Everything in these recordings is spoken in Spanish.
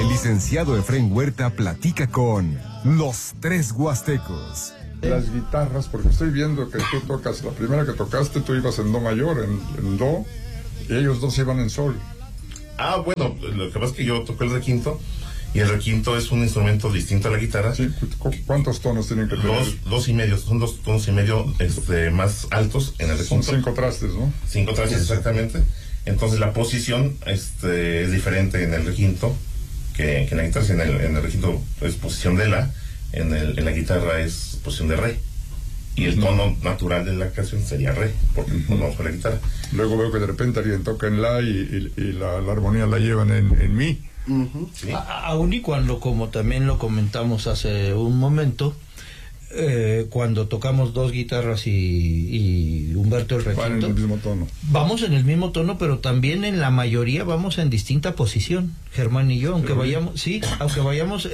El licenciado Efrén Huerta platica con los tres huastecos. Las guitarras, porque estoy viendo que tú tocas, la primera que tocaste tú ibas en do mayor, en do, y ellos dos iban en sol. Bueno, lo que pasa es que yo toco el requinto, y el requinto es un instrumento distinto a la guitarra. Sí, ¿cuántos tonos tienen que tener? Dos y medio, son 2 tonos y medio más altos en el requinto. Son 5 trastes, ¿no? 5 trastes, exactamente. Entonces la posición es diferente en el requinto que en la guitarra. En el requinto es posición de la, en la guitarra es posición de re. Y el tono natural de la canción sería re, porque vamos con la guitarra. Luego veo que de repente alguien toca en la y la armonía la llevan en mi. ¿Sí? Aún y cuando, como también lo comentamos hace un momento, cuando tocamos dos guitarras y Humberto el requinto, van en el mismo tono. Vamos en el mismo tono, pero también en la mayoría vamos en distinta posición, Germán y yo, aunque vayamos,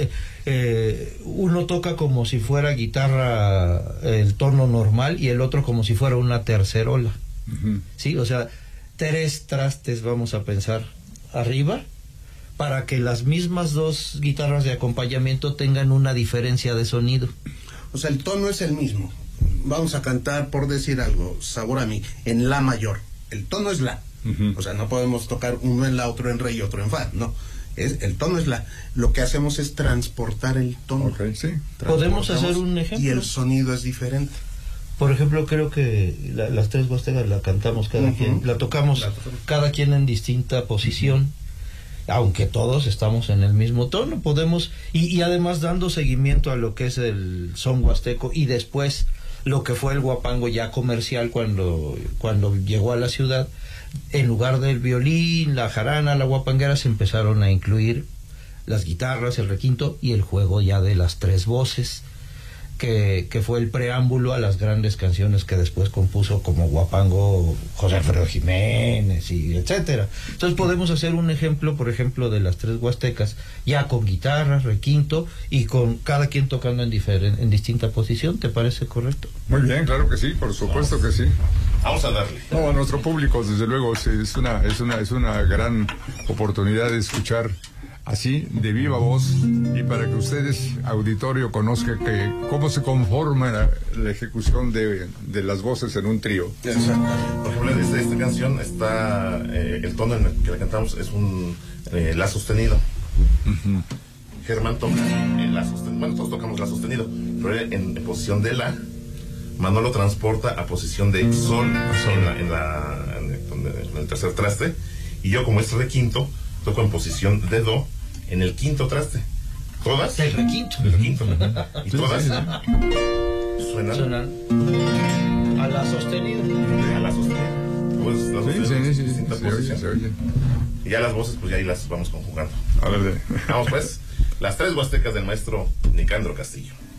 uno toca como si fuera guitarra el tono normal y el otro como si fuera una tercerola. Sí, o sea, 3 trastes vamos a pensar arriba, para que las mismas dos guitarras de acompañamiento tengan una diferencia de sonido. O sea, el tono es el mismo. Vamos a cantar, por decir algo, Sabor a mí, en la mayor. El tono es la. O sea, no podemos tocar uno en la, otro en re y otro en fa. No. El tono es la. Lo que hacemos es transportar el tono. Okay, sí. ¿Podemos hacer un ejemplo? Y el sonido es diferente. Por ejemplo, creo que las tres huastecas la cantamos cada quien, la tocamos cada quien en distinta posición, aunque todos estamos en el mismo tono. Podemos, y además dando seguimiento a lo que es el son huasteco y después lo que fue el guapango ya comercial cuando llegó a la ciudad, en lugar del violín, la jarana, la guapanguera, se empezaron a incluir las guitarras, el requinto y el juego ya de las 3 voces, que fue el preámbulo a las grandes canciones que después compuso como Guapango José Alfredo Jiménez y etcétera. Entonces podemos hacer un ejemplo, por ejemplo, de las 3 huastecas, ya con guitarras, requinto y con cada quien tocando en distinta posición. ¿Te parece correcto? Muy bien, claro que sí, por supuesto que sí. Vamos a darle. No, a nuestro público, desde luego, sí, es una gran oportunidad de escuchar así, de viva voz, y para que ustedes, auditorio, conozcan cómo se conforma la ejecución de las voces en un trío. Exacto. Por ejemplo, desde esta canción está el tono en el que la cantamos es un la sostenido. Germán toca la sostenido. Bueno, todos tocamos la sostenido, pero él en posición de la. Manolo transporta a posición de sol en el tercer traste, y yo, como es requinto, toco en posición de do en el quinto traste. Todas el requinto. Y todas suenan a la sostenida. A la sostenida. Pues las voces en distinta posición. Se oye. Y ya las voces, pues ya ahí las vamos conjugando. A ver, Vamos pues, las 3 huastecas del maestro Nicandro Castillo.